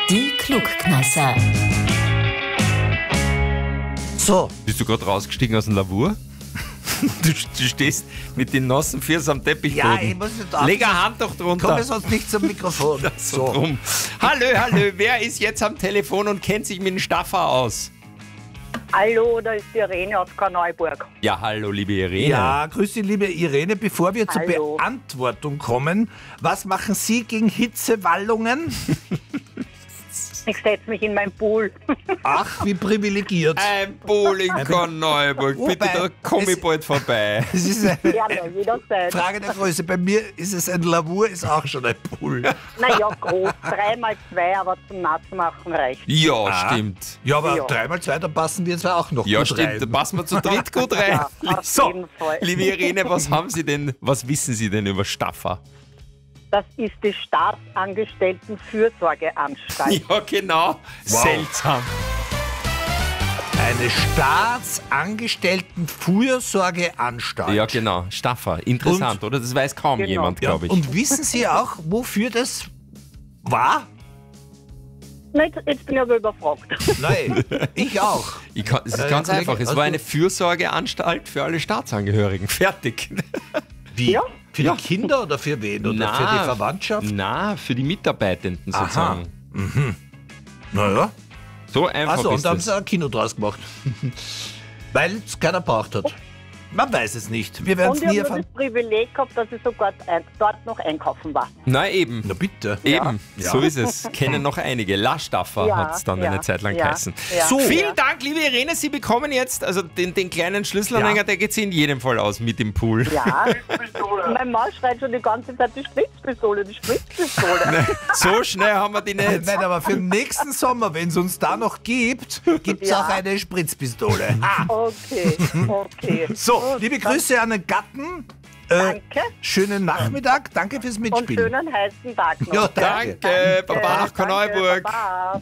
Die Klugkneisser. So, Bist du gerade rausgestiegen aus dem Labor? Du stehst mit den nassen Füßen am Teppichboden. ja, ich muss jetzt auf. Leg eine Hand doch drunter. Komme sonst nicht zum Mikrofon. So drum. Hallo, wer ist jetzt am Telefon und kennt sich mit dem Staffer aus? Hallo, da ist die Irene aus Karneuburg. Ja, hallo, liebe Irene. Ja, grüß dich, liebe Irene. Bevor wir zur Hallo. Beantwortung kommen, was machen Sie gegen Hitzewallungen? Ich setze mich in mein Pool. Ach, wie privilegiert. Ein Pool in Korneuburg. Bitte, Wobei, da komme ich es- bald vorbei. Das ist eine Gerne, jederzeit. Frage der Größe. Bei mir ist es ein Lavur, ist auch schon ein Pool. Naja, groß. 3x2, aber zum Nassmachen reicht. Ja, stimmt. Ja, aber Ja. 3x2, da passen wir zwar auch noch Ja, gut stimmt. Da rein. passen wir zu dritt gut rein. Ja, auf So, jeden Fall. liebe Irene, was wissen Sie denn über Staffer? Das ist die Staatsangestelltenfürsorgeanstalt. Ja, genau. Wow. Seltsam. Eine Staatsangestelltenfürsorgeanstalt. Ja, genau. Staffer. Interessant, oder? Das weiß kaum Genau. jemand, Ja, glaube ich. und wissen Sie auch, wofür das war? Nein, jetzt bin ich aber überfragt. Nein, ich auch. Es ist ganz Kollege, einfach. Es hast war du- eine Fürsorgeanstalt für alle Staatsangehörigen. Fertig. Wie? Ja. Für die Kinder oder für wen? Oder für die Verwandtschaft? Na, für die Mitarbeitenden sozusagen. Naja. So einfach Achso, ist und da haben das. sie ein Kino draus gemacht. Weil es keiner braucht hat. Man weiß es nicht. Wir werden Und es ich nie habe nur erfahren. das Privileg gehabt, dass ich sogar dort noch einkaufen war. Na eben. Na bitte. Eben, Ja. so ist es. Kennen noch einige. La Staffer Ja, hat es dann ja, eine Zeit lang ja, geheißen. ja. So, Ja. vielen Dank, liebe Irene. Sie bekommen jetzt, also den kleinen Schlüsselanhänger, Ja. der geht Sie in jedem Fall aus mit dem Pool. Ja. Mein Mann schreit schon die ganze Zeit die Spritzpistole, die Spritzpistole. So schnell haben wir die nicht. Nein, aber für den nächsten Sommer, wenn es uns da noch gibt, gibt es Ja. auch eine Spritzpistole. Okay, okay. So, Gut, liebe dann Grüße an den Gatten. Danke Schönen Nachmittag. Danke fürs und Mitspielen. schönen heißen Tag noch. Ja, gell? Danke, Baba nach Danke, Korneuburg. Baba.